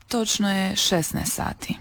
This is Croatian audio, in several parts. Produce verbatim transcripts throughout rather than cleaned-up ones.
Točno je šesnaest sati.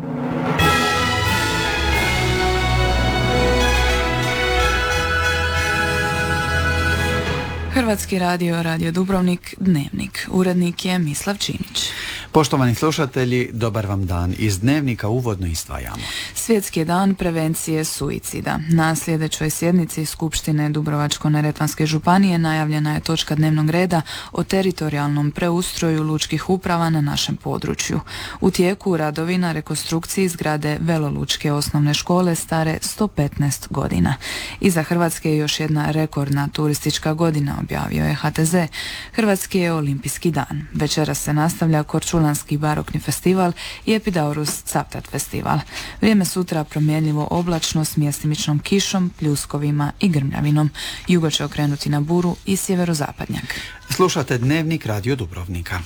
Hrvatski radio, Radio Dubrovnik, Dnevnik. Urednik je Mislav Činić. Poštovani slušatelji, dobar vam dan. Iz Dnevnika uvodno izdvajamo. Svjetski je dan prevencije suicida. Na sljedećoj sjednici Skupštine Dubrovačko-neretvanske županije najavljena je točka dnevnog reda o teritorijalnom preustroju lučkih uprava na našem području. U tijeku radovi na rekonstrukciji zgrade Velolučke osnovne škole stare sto petnaest godina. Iza Hrvatske je još jedna rekordna turistička godina, objavio je H T Z. Hrvatski je olimpijski dan. Večeras se nastavlja Korčulanski barokni festival i Epidaurus Captat festival. Vrijeme sutra promjenljivo oblačno s mjestimičnom kišom, pljuskovima i grmljavinom. Jugo će okrenuti na buru i sjeverozapadnjak. Slušate Dnevnik Radio Dubrovnika.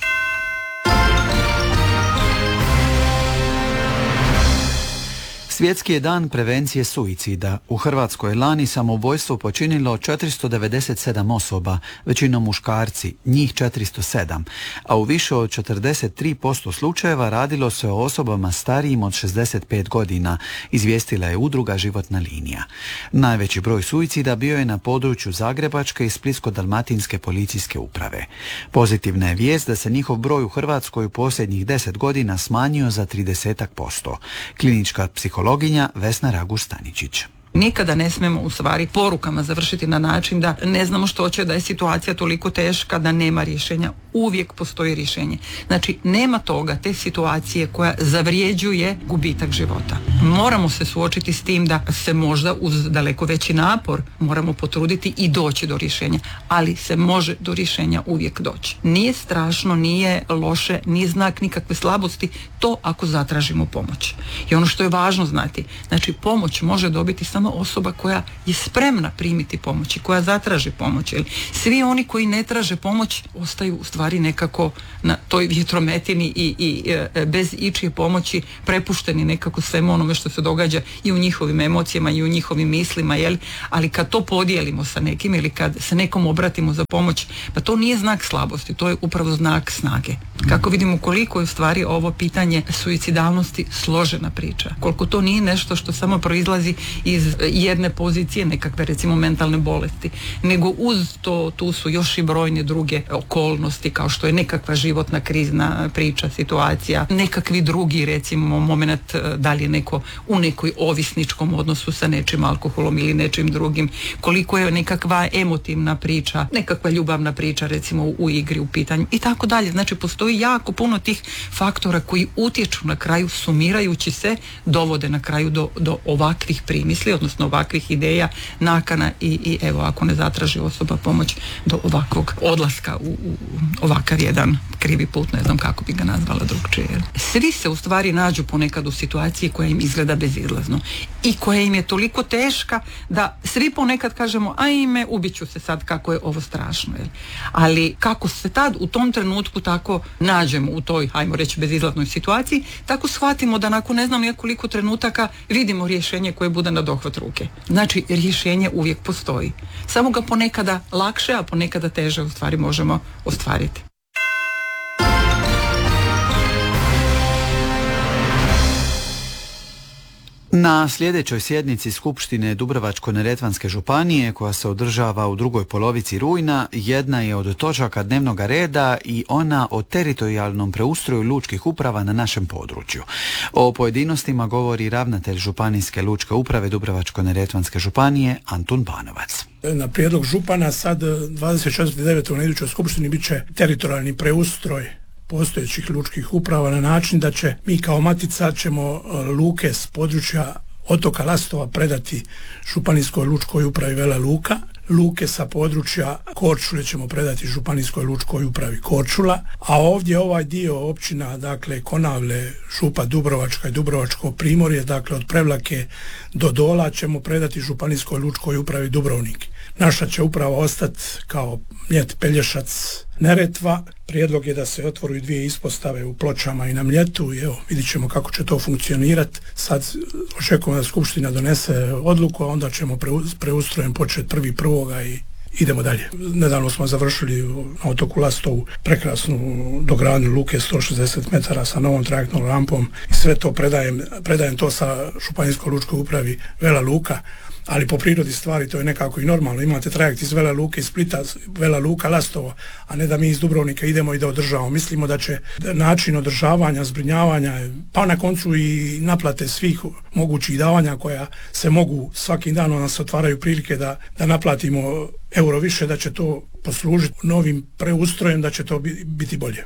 Svjetski je dan prevencije suicida. U Hrvatskoj je lani samoubojstvo počinilo četiristo devedeset sedam osoba, većinom muškarci, njih četiristo sedam, a u više od četrdeset tri posto slučajeva radilo se o osobama starijim od šezdeset pet godina, izvijestila je udruga Životna linija. Najveći broj suicida bio je na području Zagrebačke i Splitsko-dalmatinske policijske uprave. Pozitivna je vijest da se njihov broj u Hrvatskoj u posljednjih deset godina smanjio za trideset posto. Klinička psihologinja Vesna Raguž-Staničić. Nikada ne smemo u stvari porukama završiti na način da ne znamo što će, da je situacija toliko teška da nema rješenja. Uvijek postoji rješenje. Znači, nema toga, te situacije koja zavrijeđuje gubitak života. Moramo se suočiti s tim da se možda uz daleko veći napor moramo potruditi i doći do rješenja, ali se može do rješenja uvijek doći. Nije strašno, nije loše, nije znak nikakve slabosti to ako zatražimo pomoć. I ono što je važno znati, znači pomoć može dobiti samo osoba koja je spremna primiti pomoć i koja zatraži pomoć. Svi oni koji ne traže pomoć ostaju u stvari nekako na toj vjetrometini i, i e, bez ičije pomoći prepušteni nekako svemu onome što se događa i u njihovim emocijama i u njihovim mislima, jel? Ali kad to podijelimo sa nekim ili kad se nekom obratimo za pomoć, pa to nije znak slabosti, to je upravo znak snage. Kako vidimo koliko je u stvari ovo pitanje suicidalnosti složena priča, koliko to nije nešto što samo proizlazi iz jedne pozicije, nekakve recimo mentalne bolesti, nego uz to tu su još i brojne druge okolnosti kao što je nekakva životna krizna priča, situacija, nekakvi drugi recimo moment da li je neko u nekoj ovisničkom odnosu sa nečim alkoholom ili nečim drugim, koliko je nekakva emotivna priča, nekakva ljubavna priča recimo u igri u pitanju i tako dalje. Znači postoji jako puno tih faktora koji utječu na kraju, sumirajući se dovode na kraju do, do ovakvih primisli, odnosno ovakvih ideja, nakana i, i evo ako ne zatraži osoba pomoć do ovakvog odlaska u, u ovakav jedan krivi put, ne znam kako bi ga nazvala drugčije. Svi se u stvari nađu ponekad u situaciji koja im izgleda bezizlazno i koja im je toliko teška da svi ponekad kažemo ajme ubit ću se sad kako je ovo strašno. Jel? Ali kako se tad u tom trenutku tako nađemo u toj, ajmo reći, bezizlaznoj situaciji, tako shvatimo da nakon ne znam koliko trenutaka vidimo rješenje koje bude na dohvat ruke. Znači rješenje uvijek postoji. Samo ga ponekada lakše, a ponekada teže u stvari možemo ostvariti. Na sljedećoj sjednici Skupštine Dubrovačko-neretvanske županije, koja se održava u drugoj polovici rujna, jedna je od točaka dnevnog reda i ona o teritorijalnom preustroju lučkih uprava na našem području. O pojedinostima govori ravnatelj Županijske lučke uprave Dubrovačko-neretvanske županije Antun Banovac. Na prijedlog župana sad dvadeset četvrtog devetog na idućoj skupštini bit će teritorijalni preustroj postojećih lučkih uprava na način da će mi kao matica ćemo luke s područja otoka Lastova predati Županijskoj lučkoj upravi Vela Luka, luke sa područja Korčule ćemo predati Županijskoj lučkoj upravi Korčula, a ovdje ovaj dio općina, dakle Konavle, Župa Dubrovačka i Dubrovačko Primorje, dakle od Prevlake do Dola ćemo predati Županijskoj lučkoj upravi Dubrovnik. Naša će uprava ostati kao Mljet, Pelješac, Neretva. Prijedlog je da se otvori dvije ispostave u Pločama i na Mljetu i evo, vidit ćemo kako će to funkcionirati. Sad očekujemo da Skupština donese odluku, a onda ćemo preustrojem početi prvi prvoga i idemo dalje. Nedavno smo završili na otoku Lastovu prekrasnu dogradnju luke sto šezdeset metara sa novom trajektnom rampom i sve to predajem, predajem to sa Županijskoj lučkoj upravi Vela Luka, ali po prirodi stvari to je nekako i normalno. Imate trajekt iz Vela Luke, iz Splita, Vela Luka, Lastovo, a ne da mi iz Dubrovnika idemo i da održavamo. Mislimo da će način održavanja, zbrinjavanja, pa na koncu i naplate svih mogućih davanja koja se mogu svakim danom, nas otvaraju prilike da, da naplatimo euro više, da će to poslužiti novim preustrojem, da će to biti bolje.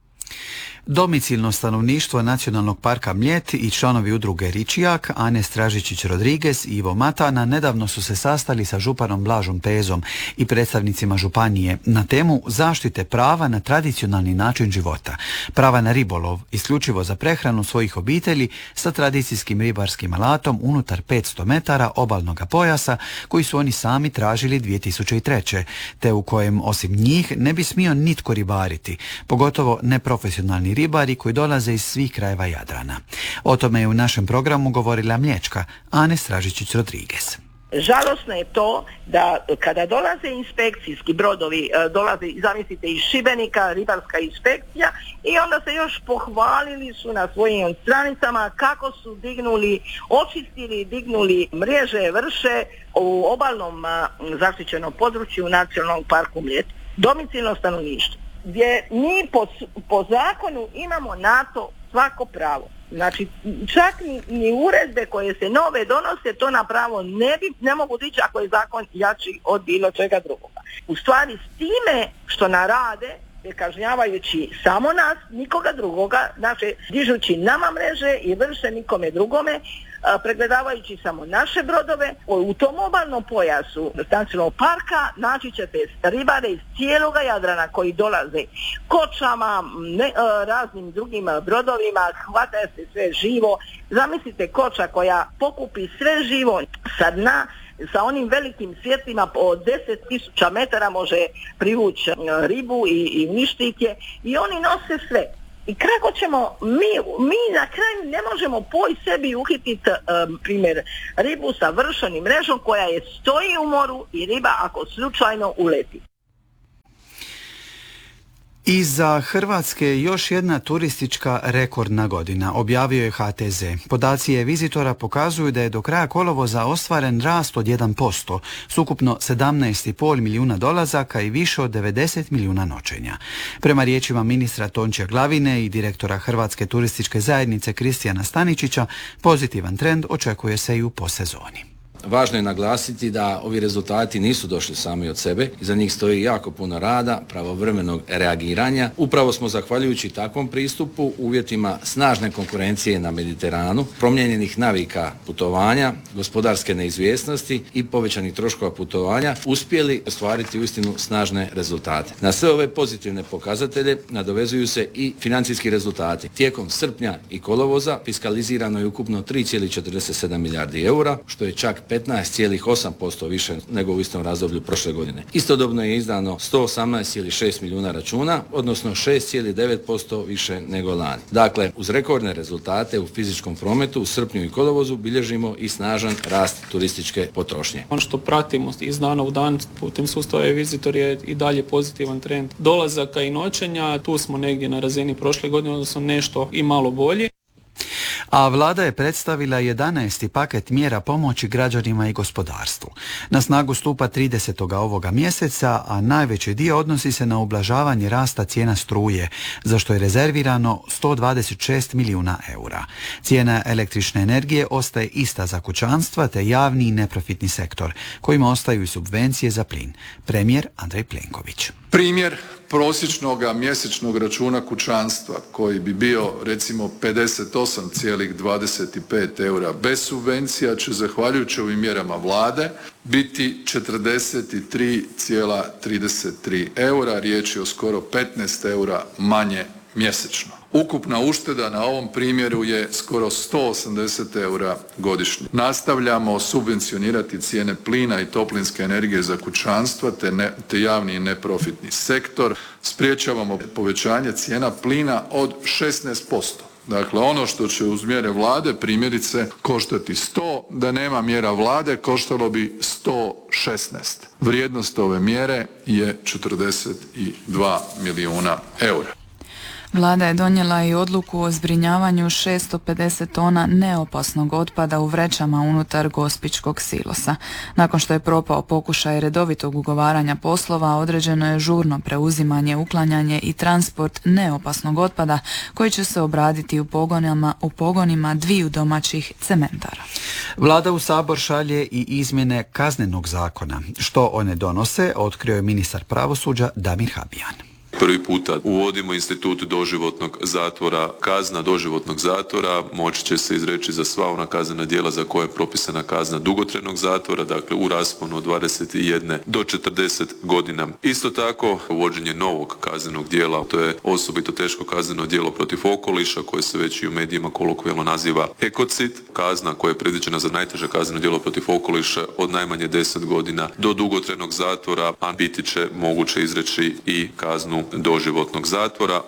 Domicilno stanovništvo Nacionalnog parka Mljet i članovi udruge Ričijak, Ane Stražičić-Rodriguez i Ivo Matana nedavno su se sastali sa županom Blažom Pezom i predstavnicima županije na temu zaštite prava na tradicionalni način života, prava na ribolov, isključivo za prehranu svojih obitelji sa tradicijskim ribarskim alatom unutar petsto metara obalnog pojasa koji su oni sami tražili dvije tisuće treće. te u kojem osim njih ne bi smio nitko ribariti, pogotovo neprofesionalni ribari koji dolaze iz svih krajeva Jadrana. O tome je u našem programu govorila Mlječka, Ane Stražičić-Rodriguez. Žalosno je to da kada dolaze inspekcijski brodovi, dolaze, zamislite, iz Šibenika, ribarska inspekcija, i onda se još pohvalili su na svojim stranicama kako su dignuli, očistili, dignuli mreže, vrše u obalnom zaštićenom području u Nacionalnom parku Mljet, domicilno stanovništvo, gdje mi po, po zakonu imamo na to svako pravo. Znači, čak ni, ni uredbe koje se nove donose to na pravo ne, bi, ne mogu dići ako je zakon jači od bilo čega drugoga. U stvari s time što narade, kažnjavajući samo nas, nikoga drugoga, znači dižući nama mreže i vrše nikome drugome, pregledavajući samo naše brodove, u tom obalnom pojasu Nacionalnog parka naći ćete ribare iz cijeloga Jadrana koji dolaze kočama, ne, raznim drugim brodovima, hvataje se sve živo. Zamislite koča koja pokupi sve živo sa dna, sa onim velikim svjetlima od deset tisuća metara može privući ribu i, i uništiti je, i oni nose sve. I kako ćemo, mi, mi na kraju ne možemo poj sebi uhititi um, primjer ribu sa vršenim mrežom koja je stoji u moru i riba ako slučajno uleti. Iza Hrvatske još jedna turistička rekordna godina, objavio je H T Z. Podaci je vizitora pokazuju da je do kraja kolovoza ostvaren rast od jedan posto, s ukupno sedamnaest zarez pet milijuna dolazaka i više od devedeset milijuna noćenja. Prema riječima ministra Tončija Glavine i direktora Hrvatske turističke zajednice Kristijana Staničića, pozitivan trend očekuje se i u posezoni. Važno je naglasiti da ovi rezultati nisu došli sami od sebe, iza njih stoji jako puno rada, pravovremenog reagiranja. Upravo smo zahvaljujući takvom pristupu, uvjetima snažne konkurencije na Mediteranu, promijenjenih navika putovanja, gospodarske neizvjesnosti i povećanih troškova putovanja uspjeli ostvariti uistinu snažne rezultate. Na sve ove pozitivne pokazatelje nadovezuju se i financijski rezultati. Tijekom srpnja i kolovoza fiskalizirano je ukupno tri zarez četrdeset sedam milijardi eura, što je čak petnaest zarez osam posto više nego u istom razdoblju prošle godine. Istodobno je izdano sto osamnaest zarez šest milijuna računa, odnosno šest zarez devet posto više nego lani. Dakle, uz rekordne rezultate u fizičkom prometu u srpnju i kolovozu bilježimo i snažan rast turističke potrošnje. Ono što pratimo iz dana u dan putem sustava e-Visitor je i dalje pozitivan trend dolazaka i noćenja. Tu smo negdje na razini prošle godine, odnosno nešto i malo bolji. A vlada je predstavila jedanaesti paket mjera pomoći građanima i gospodarstvu. Na snagu stupa tridesetog ovoga mjeseca, a najveći dio odnosi se na ublažavanje rasta cijena struje, za što je rezervirano sto dvadeset šest milijuna eura. Cijena električne energije ostaje ista za kućanstva te javni i neprofitni sektor, kojima ostaju i subvencije za plin. Premijer Andrej Plenković. Primjer prosječnog mjesečnog računa kućanstva koji bi bio recimo pedeset osam zarez dvadeset pet eura bez subvencija će zahvaljujući ovim mjerama vlade biti četrdeset tri zarez trideset tri eura, riječ je o skoro petnaest eura manje mjesečno. Ukupna ušteda na ovom primjeru je skoro sto osamdeset eura godišnje. Nastavljamo subvencionirati cijene plina i toplinske energije za kućanstva te, ne, te javni i neprofitni sektor. Spriječavamo povećanje cijena plina od šesnaest posto. Dakle, ono što će uz mjere vlade primjerice koštati sto, da nema mjera vlade koštalo bi sto šesnaest. Vrijednost ove mjere je četrdeset dva milijuna eura. Vlada je donijela i odluku o zbrinjavanju šesto pedeset tona neopasnog otpada u vrećama unutar Gospićkog silosa. Nakon što je propao pokušaj redovitog ugovaranja poslova, određeno je žurno preuzimanje, uklanjanje i transport neopasnog otpada koji će se obraditi u pogonima, u pogonima dviju domaćih cementara. Vlada u Sabor šalje i izmjene Kaznenog zakona. Što one donose, otkrio je ministar pravosuđa Damir Habijan. Prvi puta uvodimo institut doživotnog zatvora. Kazna doživotnog zatvora moći će se izreći za sva ona kaznena djela za koje je propisana kazna dugotrajnog zatvora, dakle u rasponu od dvadeset jedan do četrdeset godina. Isto tako, uvođenje novog kaznenog djela, to je osobito teško kazneno djelo protiv okoliša koje se već i u medijima kolokvijalno naziva ekocid. Kazna koja je predviđena za najteže kazneno djelo protiv okoliša od najmanje deset godina do dugotrajnog zatvora, a biti će moguće izreći i kaznu doživotnog zatvora.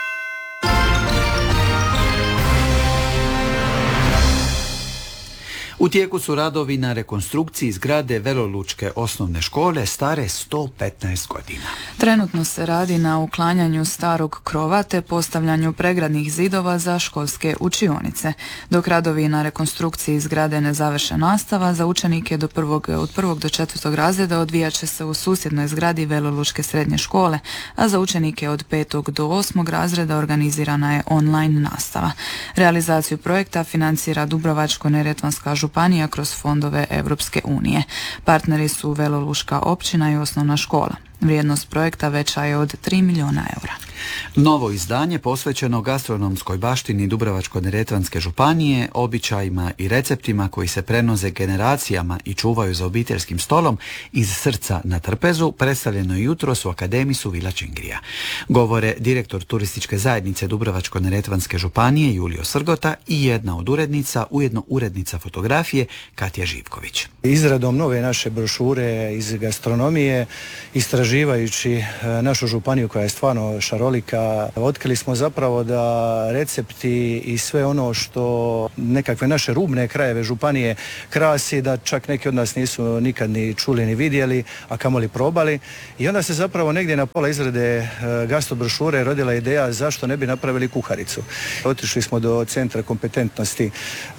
U tijeku su radovi na rekonstrukciji zgrade Velolučke osnovne škole stare sto petnaest godina. Trenutno se radi na uklanjanju starog krova te postavljanju pregradnih zidova za školske učionice. Dok radovi na rekonstrukciji zgrade ne završe, nastava za učenike do prvog, od prvog do četvrtog razreda odvijat će se u susjednoj zgradi Velolučke srednje škole, a za učenike od petog do osmog razreda organizirana je online nastava. Realizaciju projekta financira Dubrovačko-neretvanska županija kroz fondove Europske unije. Partneri su Veloluška općina i osnovna škola. Vrijednost projekta veća je od tri milijuna eura. Novo izdanje posvećeno gastronomskoj baštini Dubrovačko-neretvanske županije, običajima i receptima koji se prenoze generacijama i čuvaju za obiteljskim stolom iz srca na trpezu, predstavljeno je jutros u Akademisu Vila Čingrija. Govore direktor turističke zajednice Dubrovačko-neretvanske županije Julio Srgota i jedna od urednica, ujedno urednica fotografije Katja Živković. Izradom nove naše brošure iz gastronomije, istraživajući našu županiju koja je stvarno šarolika, otkrili smo zapravo da recepti i sve ono što nekakve naše rubne krajeve županije krasi, da čak neki od nas nisu nikad ni čuli ni vidjeli, a kamoli probali. I onda se zapravo negdje na pola izrade gastro brošure rodila ideja zašto ne bi napravili kuharicu. Otišli smo do centra kompetentnosti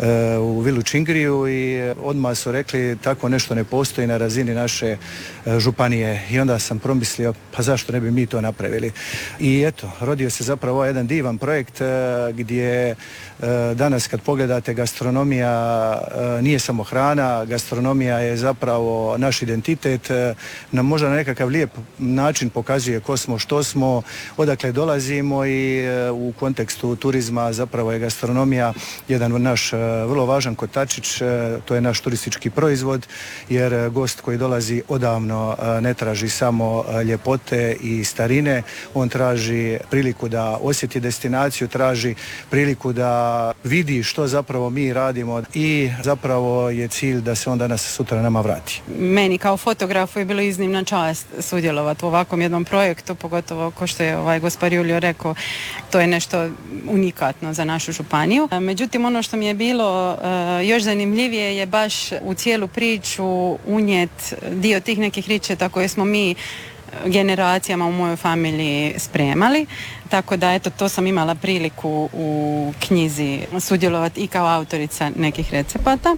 u Vilu Čingriju i odmah su rekli tako nešto ne postoji na razini naše županije. I onda sam promislio pa zašto ne bi mi to napravili. I eto, rodio se zapravo ovaj jedan divan projekt gdje danas kad pogledate gastronomija nije samo hrana, gastronomija je zapravo naš identitet, nam možda na nekakav lijep način pokazuje ko smo, što smo, odakle dolazimo i u kontekstu turizma zapravo je gastronomija jedan naš vrlo važan kotačić, to je naš turistički proizvod jer gost koji dolazi odavno ne traži samo ljepote i starine, on traži priliku da osjeti destinaciju, traži priliku da vidi što zapravo mi radimo i zapravo je cilj da se on danas sutra nama vrati. Meni kao fotografu je bilo iznimna čast sudjelovati u ovakvom jednom projektu, pogotovo ko što je ovaj gospodin Julio rekao, to je nešto unikatno za našu županiju. Međutim, ono što mi je bilo uh, još zanimljivije je baš u cijelu priču unijet dio tih nekih ričeta koje smo mi generacijama u mojoj familiji spremali, tako da eto to sam imala priliku u knjizi sudjelovati i kao autorica nekih recepata.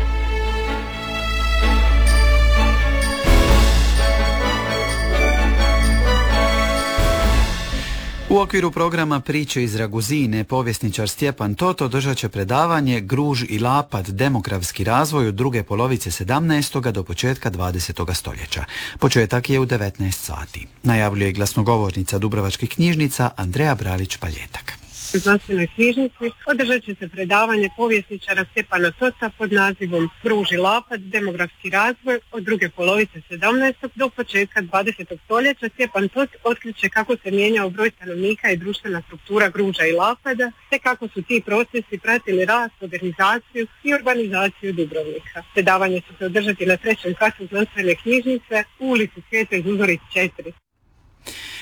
U okviru programa Priče iz Raguzine povjesničar Stjepan Toto držat će predavanje Gruž i Lapad, demografski razvoj od druge polovice sedamnaestog do početka dvadesetog stoljeća. Početak je u devetnaest sati. Najavljuje glasnogovornica Dubrovačkih knjižnica Andreja Bralić-Paljetak. U znanstvenoj knjižnici održat će se predavanje povjesničara Stjepana Tota pod nazivom Gruž i Lapad, demografski razvoj od druge polovice sedamnaestog do početka dvadesetog stoljeća. Stjepan Tot otkriće kako se mijenjao broj stanovnika i društvena struktura Gruža i Lapada, te kako su ti procesi pratili rast, modernizaciju i urbanizaciju Dubrovnika. Predavanje će se održati na trećem katu znanstvene knjižnice u ulici Svete Zuzorić četiri.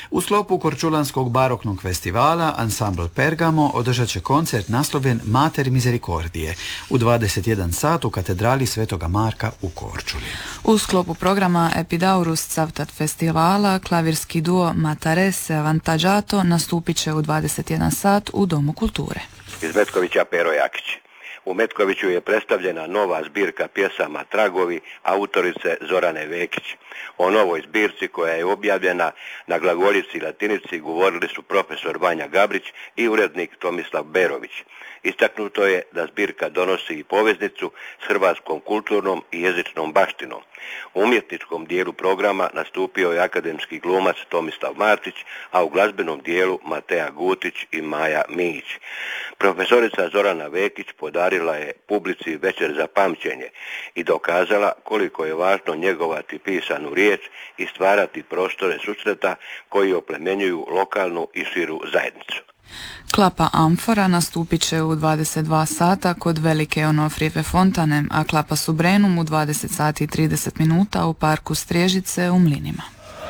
U sklopu Korčulanskog baroknog festivala Ansambl Pergamo održat će koncert naslovljen Mater Misericordije u dvadeset jedan sat u katedrali Svetoga Marka u Korčuli. U sklopu programa Epidaurus Cavtat festivala klavirski duo Matarese Avantaggiato nastupit će u dvadeset jedan sat u Domu kulture. Iz Metkovića Pero Jakić. U Metkoviću je predstavljena nova zbirka pjesama Tragovi autorice Zorane Vekić. O novoj zbirci koja je objavljena na glagoljici i latinici govorili su profesor Vanja Gabrić i urednik Tomislav Berović. Istaknuto je da zbirka donosi i poveznicu s hrvatskom kulturnom i jezičnom baštinom. U umjetničkom dijelu programa nastupio je akademski glumac Tomislav Martić, a u glazbenom dijelu Mateja Gutić i Maja Mić. Profesorica Zorana Vekić podarila je publici večer za pamćenje i dokazala koliko je važno njegovati pisanu riječ i stvarati prostore susreta koji oplemenjuju lokalnu i širu zajednicu. Klapa Amfora nastupit će u dvadeset dva sata kod Velike Onofrijeve fontane, a Klapa Subrenum u dvadeset sati i trideset minuta u parku Strježice u Mlinima.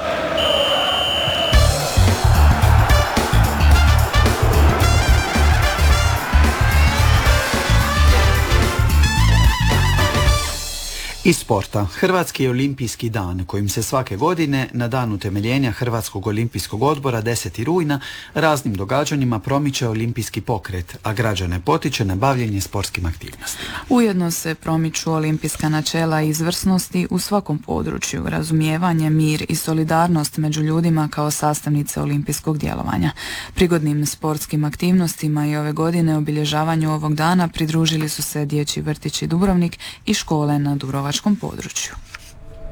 Iz sporta, Hrvatski olimpijski dan, kojim se svake godine na dan utemeljenja Hrvatskog olimpijskog odbora deseti rujna raznim događanjima promiče olimpijski pokret, a građane potiče na bavljenje sportskim aktivnostima. Ujedno se promiču olimpijska načela izvrsnosti u svakom području, razumijevanje, mir i solidarnost među ljudima kao sastavnice olimpijskog djelovanja. Prigodnim sportskim aktivnostima i ove godine obilježavanju ovog dana pridružili su se Dječji vrtići Dubrovnik i škole na Dubrovačkom području.